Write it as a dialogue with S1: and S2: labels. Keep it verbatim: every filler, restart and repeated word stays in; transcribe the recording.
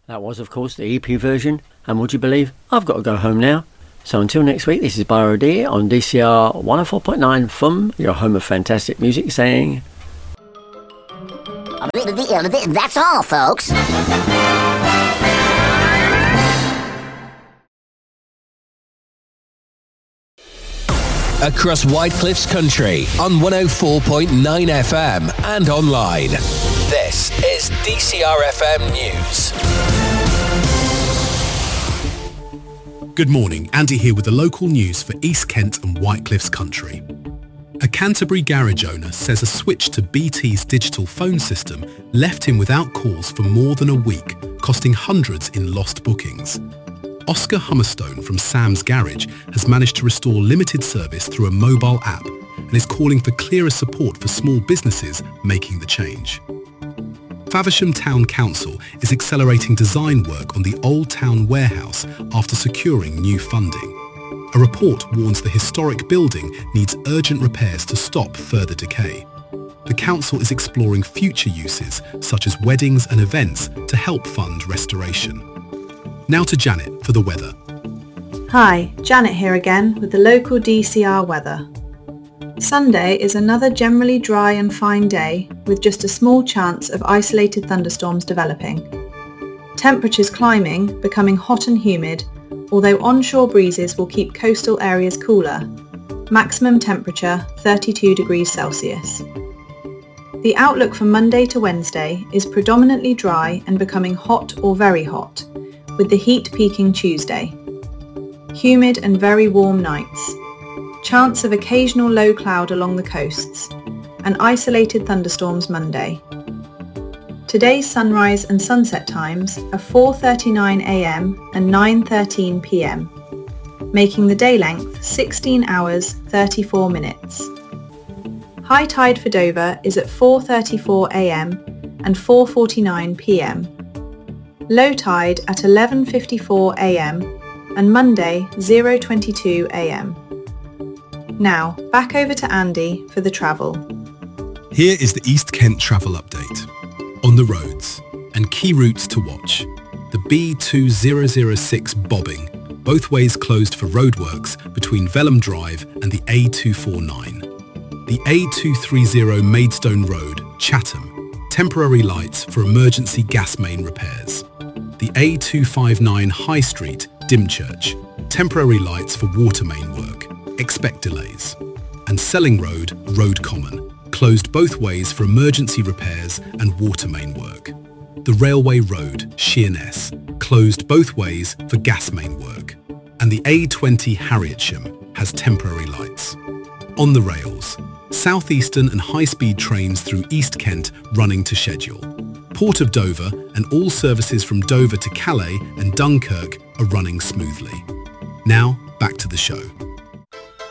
S1: That was, of course, the E P version. And would you believe, I've got to go home now. So until next week, this is Byro D on D C R one oh four point nine F M, your home of fantastic music, saying...
S2: That's all, folks.
S3: Across Whitecliffs country on one oh four point nine F M and online. This is D C R F M News.
S4: Good morning, Andy here with the local news for East Kent and Whitecliffs country. A Canterbury garage owner says a switch to B T's digital phone system left him without calls for more than a week, costing hundreds in lost bookings. Oscar Hummerstone from Sam's Garage has managed to restore limited service through a mobile app and is calling for clearer support for small businesses making the change. Faversham Town Council is accelerating design work on the Old Town Warehouse after securing new funding. A report warns the historic building needs urgent repairs to stop further decay. The council is exploring future uses, such as weddings and events, to help fund restoration. Now to Janet for the weather.
S5: Hi, Janet here again with the local D C R weather. Sunday is another generally dry and fine day with just a small chance of isolated thunderstorms developing. Temperatures climbing, becoming hot and humid, although onshore breezes will keep coastal areas cooler. Maximum temperature thirty-two degrees Celsius. The outlook for Monday to Wednesday is predominantly dry and becoming hot or very hot, with the heat peaking Tuesday. Humid and very warm nights. Chance of occasional low cloud along the coasts, and isolated thunderstorms Monday. Today's sunrise and sunset times are four thirty-nine a m and nine thirteen p m, making the day length sixteen hours thirty-four minutes. High tide for Dover is at four thirty-four a m and four forty-nine p m. Low tide at eleven fifty-four a m and Monday zero twenty-two a m. Now, back over to Andy for the travel.
S4: Here is the East Kent travel update. On the roads, and key routes to watch. The B two thousand six bobbing, both ways closed for roadworks between Vellum Drive and the A two forty-nine. The A two thirty Maidstone Road, Chatham, temporary lights for emergency gas main repairs. The A two fifty-nine High Street, Dymchurch, temporary lights for water main work. Expect delays. And Selling Road, Road Common, closed both ways for emergency repairs and water main work. The Railway Road, Sheerness, closed both ways for gas main work. And the A twenty Harrietsham has temporary lights. On the rails, southeastern and high-speed trains through East Kent running to schedule. Port of Dover and all services from Dover to Calais and Dunkirk are running smoothly. Now, back to the show.